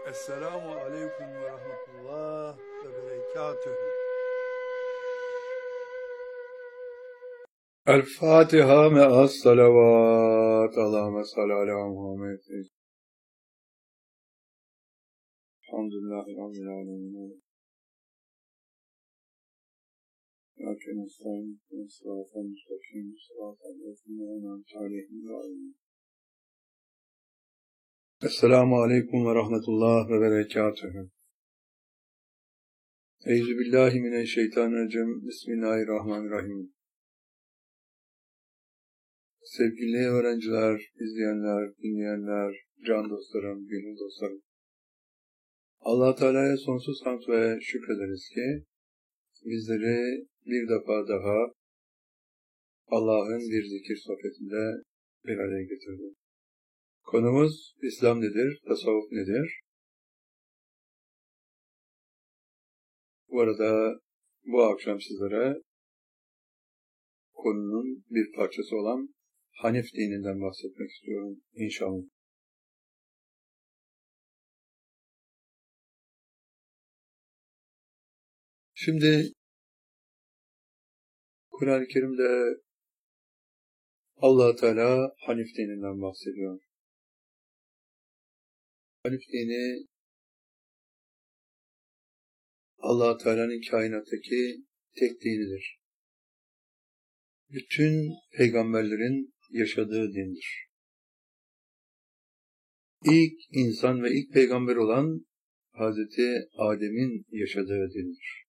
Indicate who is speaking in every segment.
Speaker 1: Esselamu aleyküm ve rahmetullah ve berekatühü. El Fatiha me'as salavat. Allahümme salli ala Muhammed. Elhamdülillahi Rabbil alemin. Lakin estağfirullah ve sıratel müstakim, sıratel lezine en'amte aleyhim ve alemin. Esselamu aleyküm ve rahmetullah ve berekatühü. Euzubillahimineşşeytanirracim. Bismillahirrahmanirrahim. Sevgili öğrenciler, izleyenler, dinleyenler, can dostlarım, gönül dostlarım. Allah Teala'ya sonsuz hamd ve şükrederiz ki bizleri bir defa daha Allah'ın bir zikir sohbetinde bir araya getirdi. Konumuz İslam nedir, tasavvuf nedir? Bu arada bu akşam sizlere konunun bir parçası olan Hanif dininden bahsetmek istiyorum inşallah. Şimdi Kur'an-ı Kerim'de Allah Teala Hanif dininden bahsediyor. Hanif dini Allah Teala'nın kainattaki tek dinidir. Bütün peygamberlerin yaşadığı dindir. İlk insan ve ilk peygamber olan Hazreti Adem'in yaşadığı dindir.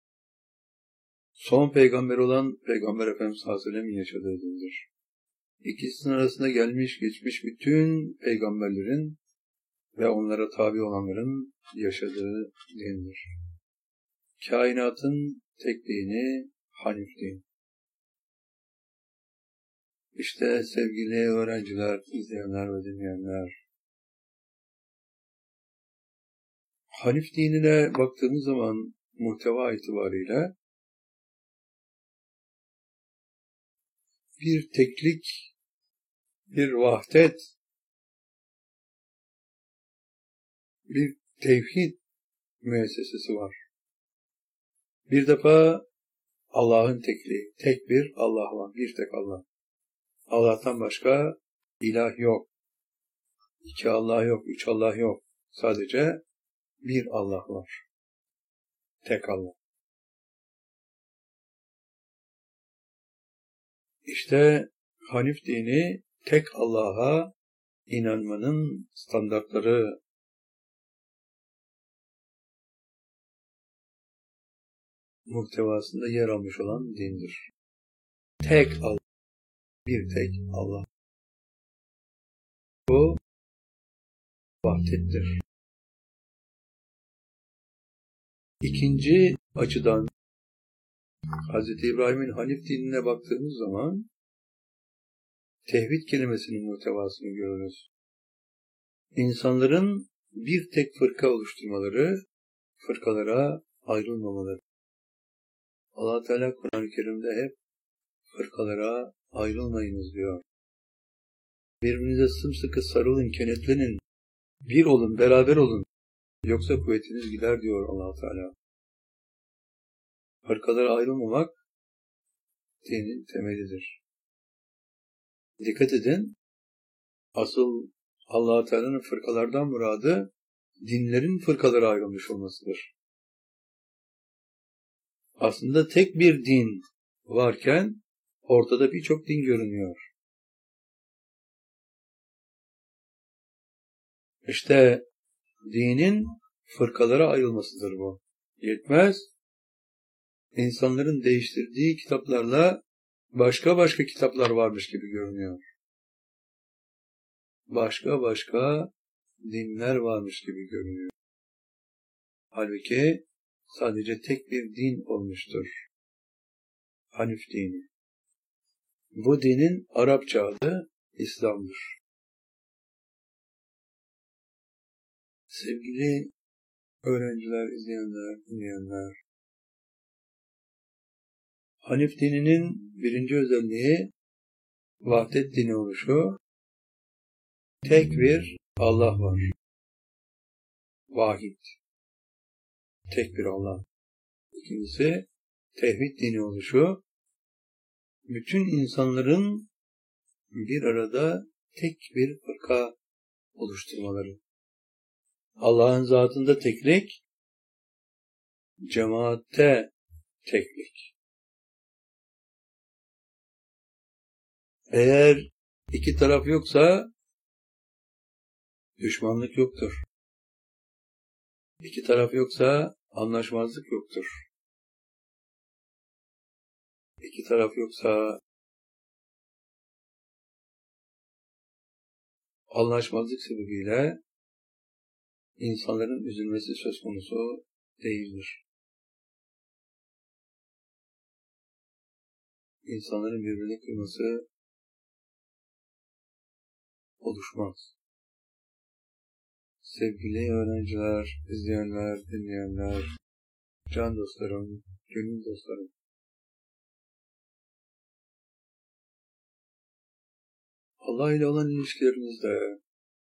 Speaker 1: Son peygamber olan Peygamber Efendimiz sallallahu aleyhi ve sellem'in yaşadığı dindir. İkisinin arasında gelmiş geçmiş bütün peygamberlerin ve onlara tabi olanların yaşadığı dindir. Kainatın tek dini Hanif din. İşte sevgili öğrenciler, izleyenler ve dinleyenler, Hanif dinine baktığımız zaman muhteva itibariyle bir teklik, bir vahdet, bir tevhid müessesesi var. Bir defa Allah'ın tekliği, tek bir Allah var, bir tek Allah. Allah'tan başka ilah yok. İki Allah yok, üç Allah yok. Sadece bir Allah var. Tek Allah. İşte Hanif dini tek Allah'a inanmanın standartları, muhtevasında yer almış olan dindir. Tek Allah, bir tek Allah. Bu vahdettir. İkinci açıdan Hz. İbrahim'in Hanif dinine baktığımız zaman tevhid kelimesinin muhtevasını görürüz. İnsanların bir tek fırka oluşturmaları, fırkalara ayrılmamaları. Allah Teala Kur'an-ı Kerim'de hep fırkalara ayrılmayınız diyor. Birbirinize sımsıkı sarılın, kenetlenin, bir olun, beraber olun. Yoksa kuvvetiniz gider diyor Allah Teala. Fırkalara ayrılmamak dinin temelidir. Dikkat edin, asıl Allah Teala'nın fırkalardan muradı dinlerin fırkalara ayrılmış olmasıdır. Aslında tek bir din varken ortada birçok din görünüyor. İşte dinin fırkalara ayrılmasıdır bu. Yetmez, insanların değiştirdiği kitaplarla başka kitaplar varmış gibi görünüyor. Başka dinler varmış gibi görünüyor. Halbuki sadece tek bir din olmuştur. Hanif dini. Bu dinin Arapça adı İslam'dır. Sevgili öğrenciler, izleyenler, dinleyenler, Hanif dininin birinci özelliği vahdet dini oluşu. Tek bir Allah var. vahid. Tek bir Allah. İkincisi, tevhid dini oluşu, bütün insanların bir arada tek bir fırka oluşturmaları. Allah'ın zatında teklik, cemaatte teklik. Eğer iki taraf yoksa düşmanlık yoktur. İki taraf yoksa anlaşmazlık yoktur. İki taraf yoksa anlaşmazlık sebebiyle insanların üzülmesi söz konusu değildir. İnsanların birbirini kırması oluşmaz. Sevgili öğrenciler, izleyenler, dinleyenler, can dostlarım, gönül dostlarım. Allah ile olan ilişkilerinizde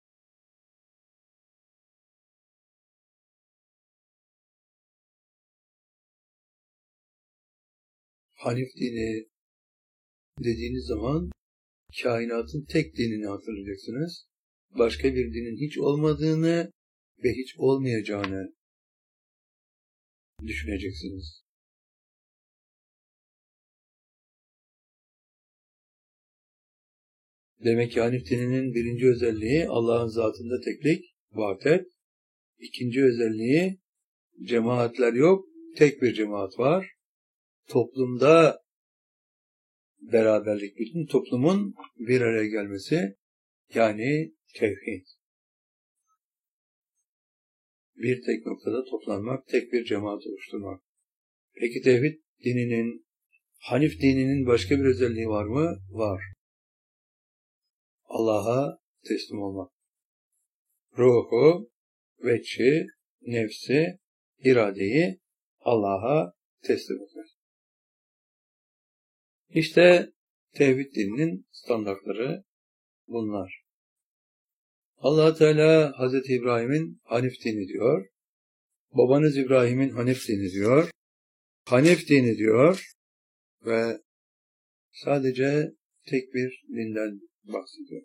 Speaker 1: Hanif dini dediğiniz zaman kainatın tek dinini hatırlayacaksınız. Başka bir dinin hiç olmadığını ve hiç olmayacağını düşüneceksiniz. Demek ki Hanif dininin birinci özelliği Allah'ın zatında teklik, vahdet. İkinci özelliği cemaatler yok, tek bir cemaat var. Toplumda beraberlik, bütün toplumun bir araya gelmesi, yani tevhid. Bir tek noktada toplanmak, tek bir cemaat oluşturmak. Peki tevhid dininin, Hanif dininin başka bir özelliği var mı? Var. Allah'a teslim olmak. Ruhu, veçhi, nefsi, iradeyi Allah'a teslim etmek. İşte tevhid dininin standartları bunlar. Allah Teala Hazreti İbrahim'in Hanif dini diyor. Babanız İbrahim'in Hanif dini diyor. Hanif dini diyor ve sadece tek bir dinden bahsediyor.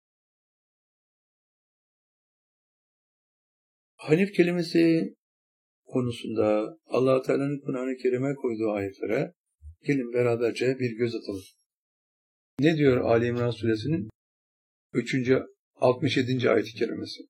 Speaker 1: Hanif kelimesi konusunda Allah Teala'nın Kur'an-ı Kerim'e koyduğu ayetlere gelin beraberce bir göz atalım. Ne diyor Ali İmran suresinin 67. ayet-i kerimesi?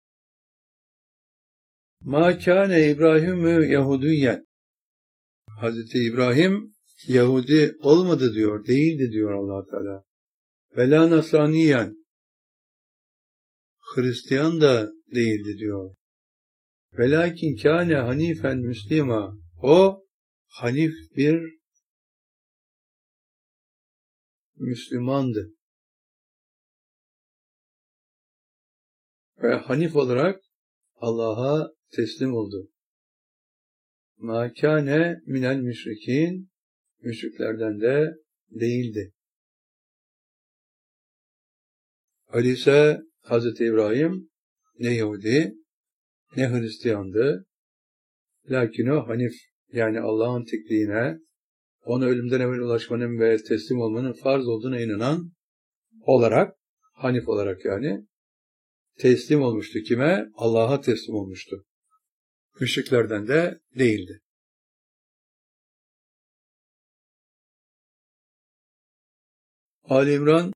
Speaker 1: Ma kâne İbrahim'ü Yahudiyen. Hazreti İbrahim Yahudi olmadı diyor, değildi diyor Allah Teala. Ve la Nasraniyen. Hristiyan da değildi diyor. Velakin kâne hanifen müslima. O hanif bir Müslümandı. Ve hanif olarak Allah'a teslim oldu. Ma kâne minel müşrikin. Müşriklerden de değildi. Öyleyse Hazreti İbrahim ne Yahudi ne Hristiyandı. Lakin o hanif, yani Allah'ın tekliğine, ona ölümden evvel ulaşmanın ve teslim olmanın farz olduğuna inanan olarak, hanif olarak yani, teslim olmuştu. Kime? Allah'a teslim olmuştu. Müşriklerden de değildi. Ali İmran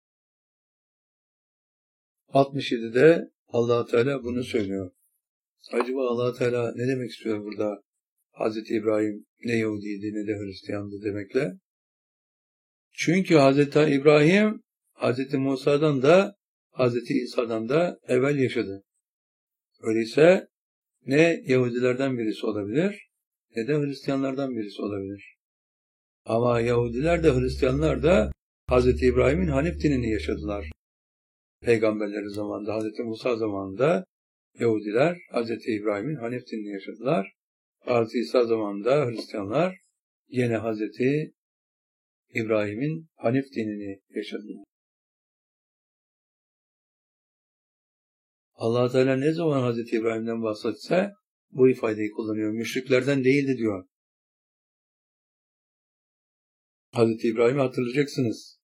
Speaker 1: 67'de Allah Teala bunu söylüyor. Acaba Allah Teala ne demek istiyor burada? Hazreti İbrahim ne Yahudiydi ne de Hristiyandı demekle. Çünkü Hazreti İbrahim Hazreti Musa'dan da Hazreti İsa'dan da evvel yaşadı. Öyleyse ne Yahudilerden birisi olabilir ne de Hristiyanlardan birisi olabilir. Ama Yahudiler de Hristiyanlar da Hazreti İbrahim'in Hanif dinini yaşadılar. Peygamberleri zamanında, Hazreti Musa zamanında Yahudiler Hazreti İbrahim'in Hanif dinini yaşadılar. Hazreti İsa zamanında Hristiyanlar yine Hazreti İbrahim'in Hanif dinini yaşadılar. Allah Teala ne zaman Hazreti İbrahim'den bahsetse bu ifadeyi kullanıyor. Müşriklerden değildi diyor. Hazreti İbrahim'i hatırlayacaksınız.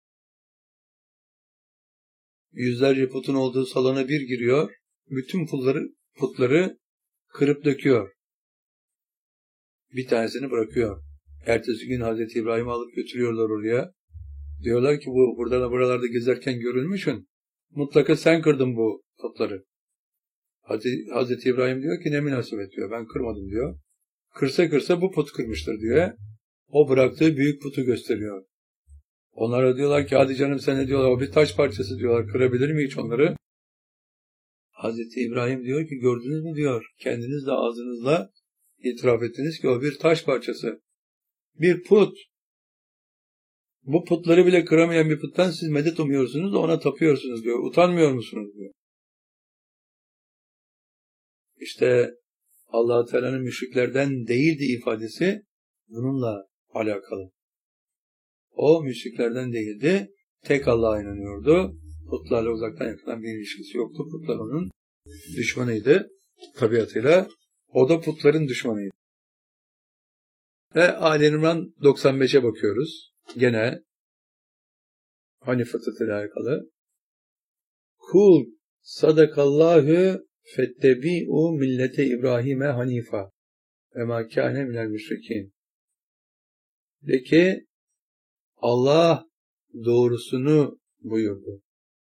Speaker 1: Yüzlerce putun olduğu salona bir giriyor. Bütün putları kırıp döküyor. Bir tanesini bırakıyor. Ertesi gün Hazreti İbrahim'i alıp götürüyorlar oraya. Diyorlar ki bu buralarda gezerken görülmüşsün. Mutlaka sen kırdın bu putları. Hazreti İbrahim diyor ki ne münasebet diyor. Ben kırmadım diyor. Kırsa bu put kırmıştır diyor. O bıraktığı büyük putu gösteriyor. Onlara diyorlar ki hadi canım sen ne diyorlar, o bir taş parçası diyorlar. Kırabilir mi hiç onları? Hazreti İbrahim diyor ki gördünüz mü diyor. Kendiniz de ağzınızla itiraf ettiniz ki o bir taş parçası. Bir put. Bu putları bile kıramayan bir puttan siz medet umuyorsunuz da ona tapıyorsunuz diyor. Utanmıyor musunuz diyor. İşte Allah-u Teala'nın müşriklerden değildi ifadesi bununla alakalı. O müşriklerden değildi. Tek Allah'a inanıyordu. Putlarla uzaktan yakından bir ilişkisi yoktu. Putlar onun düşmanıydı. Tabiatıyla. O da putların düşmanıydı. Ve Ali İmran 95'e bakıyoruz. Gene Hanif fıtratıyla alakalı. Kul sadakallahu fettebi'u millete İbrahim'e hanifa ve ma kâne minel müşrikîn. De ki Allah doğrusunu buyurdu.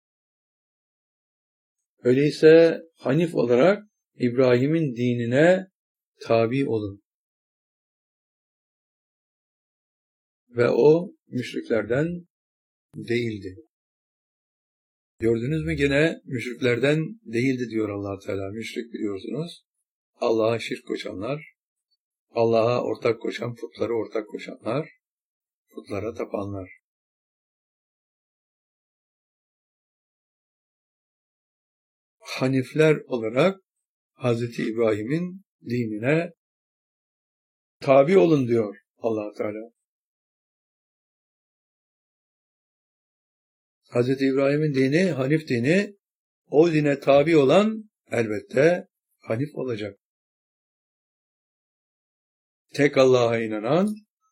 Speaker 1: Öyleyse Hanif olarak İbrahim'in dinine tabi olun. Ve o müşriklerden değildi. Gördünüz mü gene müşriklerden değildi diyor Allah Teala. Müşrik biliyorsunuz. Allah'a şirk koşanlar, Allah'a ortak koşan, putlara ortak koşanlar, putlara tapanlar. Hanifler olarak Hazreti İbrahim'in dinine tabi olun diyor Allah Teala. Hazreti İbrahim'in dini, Hanif dini, o dine tabi olan elbette Hanif olacak. Tek Allah'a inanan,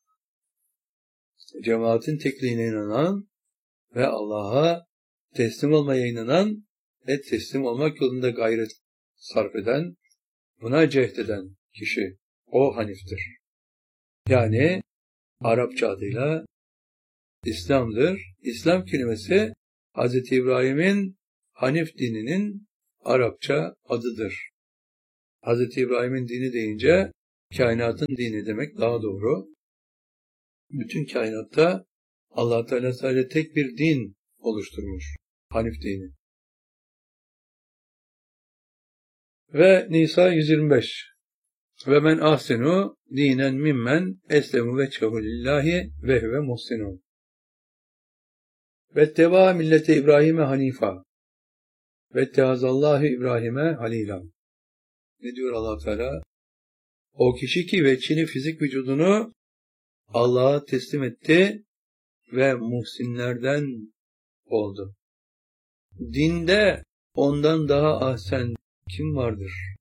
Speaker 1: cemaatin tekliğine inanan ve Allah'a teslim olmaya inanan ve teslim olmak yolunda gayret sarf eden, buna cehdeden kişi, o Hanif'tir. Yani Arapça adıyla İslam'dır. İslam kelimesi Hz. İbrahim'in Hanif dininin Arapça adıdır. Hz. İbrahim'in dini deyince kainatın dini demek daha doğru. Bütün kainatta Allah Teala sadece tek bir din oluşturmuş. Hanif dini. Ve Nisa 125. Ve men ahsenu dinen mimmen eslemu veçhehu lillahi ve huve muhsinun. Ve teva millete İbrahim'e hanifa. Ve tehazallahu İbrahim'e halila. Ne diyor Allah Teala? O kişi ki veçhini fizik vücudunu Allah'a teslim etti ve muhsinlerden oldu. Dinde ondan daha ahsen kim vardır?